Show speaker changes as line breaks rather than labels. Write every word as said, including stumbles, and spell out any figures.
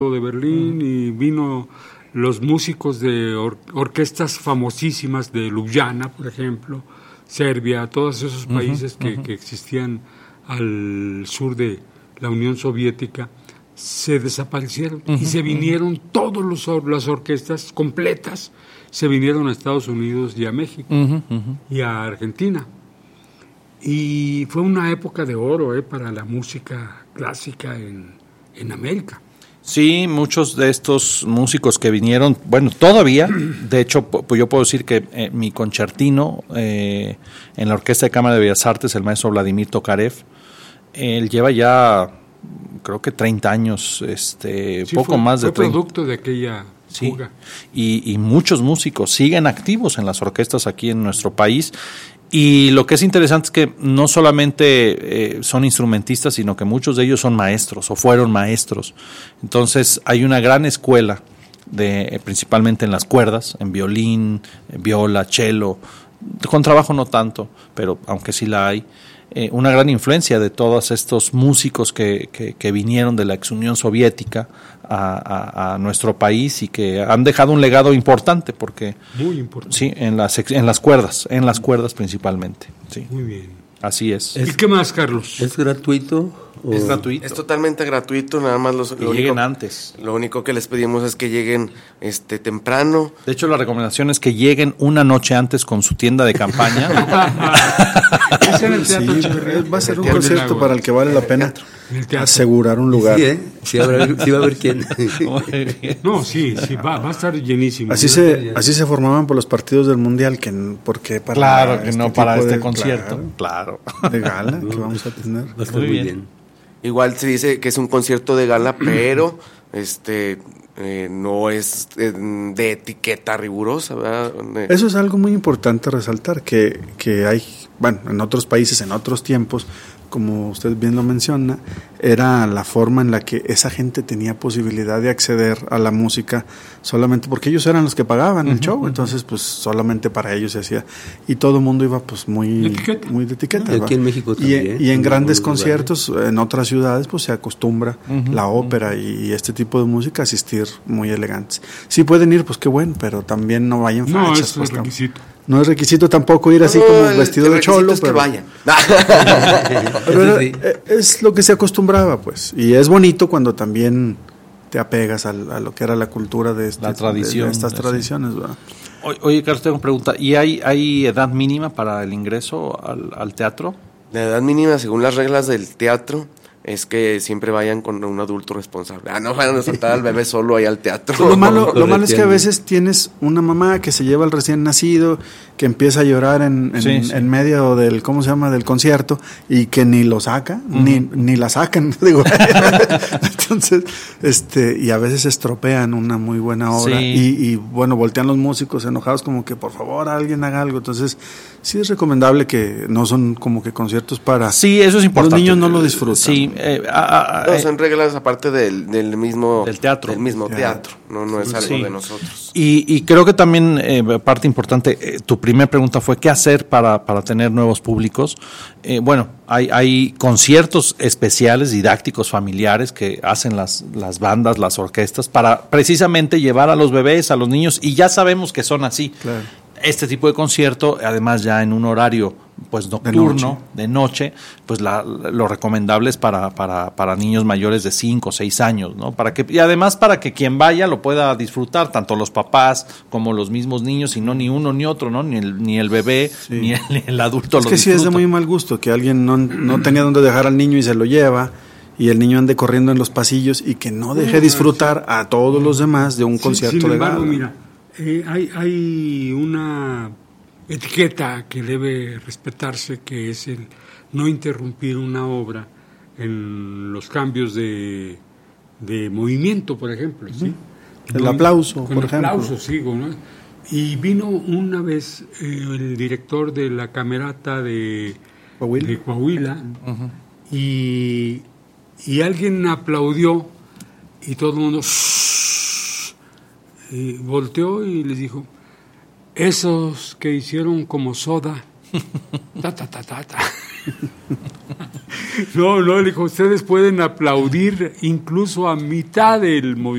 de Berlín mm. y vino los músicos de or- orquestas famosísimas de Ljubljana, por ejemplo, Serbia, todos esos países uh-huh, que, uh-huh. que existían al sur de la Unión Soviética, se desaparecieron uh-huh, y se vinieron uh-huh. todas los or- las orquestas completas, se vinieron a Estados Unidos y a México uh-huh, uh-huh. y a Argentina. Y fue una época de oro eh, para la música clásica en, en América.
Sí, muchos de estos músicos que vinieron, bueno, todavía, de hecho, pues yo puedo decir que eh, mi concertino eh, en la Orquesta de Cámara de Bellas Artes, el maestro Vladimir Tokarev, él lleva ya, creo que treinta años, este, sí, poco
fue,
más de
fue
treinta.
Producto de aquella
sí,
fuga.
Y, y muchos músicos siguen activos en las orquestas aquí en nuestro país. Y lo que es interesante es que no solamente eh, son instrumentistas, sino que muchos de ellos son maestros o fueron maestros. Entonces hay una gran escuela, de, eh, principalmente en las cuerdas, en violín, viola, cello, con trabajo no tanto, pero aunque sí la hay, eh, una gran influencia de todos estos músicos que, que, que vinieron de la ex Unión Soviética a, a, a nuestro país y que han dejado un legado importante, porque
muy importante.
Sí, en las en las cuerdas, en las cuerdas principalmente. Sí.
Muy bien.
Así es.
¿Y qué más, Carlos?
¿Es gratuito? O...
Es gratuito.
Es totalmente gratuito, nada más los,
que
lo
lleguen
único,
antes.
Lo único que les pedimos es que lleguen este temprano.
De hecho, la recomendación es que lleguen una noche antes con su tienda de campaña.
Sí, va a ser un concierto para el que vale la pena asegurar un lugar.
Sí, ¿eh? sí, va a haber, sí va a haber quién.
No, sí, sí va, va a estar llenísimo.
Así se así se formaban por los partidos del Mundial, que porque para
claro que
este
no para este
de,
concierto, claro,
de gala que vamos a tener.
Va a estar muy bien. bien.
Igual se dice que es un concierto de gala, pero este eh, no es eh, de etiqueta rigurosa, ¿verdad?
Eso es algo muy importante resaltar, que, que hay, bueno, en otros países, en otros tiempos, como usted bien lo menciona, era la forma en la que esa gente tenía posibilidad de acceder a la música solamente porque ellos eran los que pagaban uh-huh, el show, uh-huh. entonces pues solamente para ellos se hacía, y todo el mundo iba pues muy,
¿Etiqueta?
muy de etiqueta.
Aquí en México también.
Y, y en grandes conciertos, lugares. En otras ciudades pues se acostumbra uh-huh, la ópera uh-huh. y este tipo de música a asistir muy elegantes. Si pueden ir, pues qué bueno, pero también no vayan fachas.
No, es
pues,
un requisito.
No es requisito tampoco ir así no, como vestido
el
de cholo,
es
pero
que vayan.
pero era, es lo que se acostumbraba, pues, y es bonito cuando también te apegas a, a lo que era la cultura de, este,
la tradición,
de, de estas
eso.
tradiciones, ¿verdad?
Oye, oye, Carlos, tengo una pregunta. ¿Y hay, hay edad mínima para el ingreso al, al teatro?
La edad mínima, según las reglas del teatro, es que siempre vayan con un adulto responsable. Ah, no vayan a soltar al bebé solo ahí al teatro.
Lo malo, lo malo es que a veces tienes una mamá que se lleva al recién nacido, que empieza a llorar en, en, sí, sí. en medio del, ¿cómo se llama?, del concierto, y que ni lo saca, uh-huh. ni, ni la sacan, digo. Entonces, este, y a veces estropean una muy buena obra, sí. y, y bueno, voltean los músicos enojados como que por favor alguien haga algo. Entonces, sí es recomendable que no son como que conciertos para...
Sí, eso es importante.
Los niños no lo disfrutan.
Sí. Eh, a, a,
no, son reglas aparte del, del mismo
del teatro,
del mismo
teatro.
teatro. No, no es algo sí. de nosotros.
Y, y creo que también eh, parte importante, eh, tu primera pregunta fue qué hacer para, para tener nuevos públicos. Eh, bueno, hay, hay conciertos especiales, didácticos, familiares que hacen las, las bandas, las orquestas, para precisamente llevar a los bebés, a los niños, y ya sabemos que son así.
Claro.
Este tipo de concierto, además ya en un horario pues nocturno, de noche, de noche pues la, lo recomendable es para, para, para niños mayores de cinco o seis años, ¿no? Para que, y además para que quien vaya lo pueda disfrutar, tanto los papás como los mismos niños, y no ni uno ni otro, ¿no? Ni el, ni el bebé, sí. ni, el, ni el adulto
es
lo
que
disfruta.
Sí es de muy mal gusto que alguien no, no tenga dónde dejar al niño y se lo lleva, y el niño ande corriendo en los pasillos y que no deje disfrutar a todos los demás de un sí, concierto
sin
de
embargo,
gala.
Mira, eh, hay, hay una etiqueta que debe respetarse, que es el no interrumpir una obra en los cambios de, de movimiento, por ejemplo, ¿sí?
El no, aplauso,
por
el
ejemplo. El aplauso,
sí,
¿no? Y vino una vez eh, el director de la camerata de Coahuila, de Coahuila uh-huh. y, y alguien aplaudió y todo el mundo y volteó y les dijo: esos que hicieron como soda, ta, ta, ta, ta, ta. No, no, le dijo, ustedes pueden aplaudir incluso a mitad del movimiento.